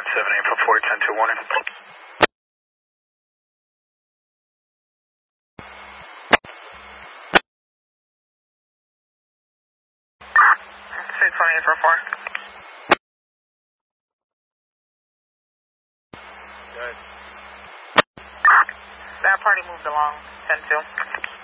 7 for 40, 10 to warning. 228 for 4. Good. That party moved along, 10-2.